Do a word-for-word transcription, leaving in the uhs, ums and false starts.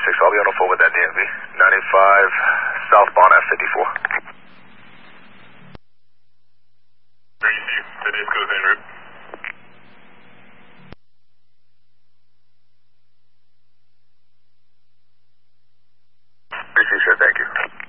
six, I'll be on the phone with that D M V. ninety-five, southbound at fifty-four. Where you see today's goes en route. Appreciate it, thank you.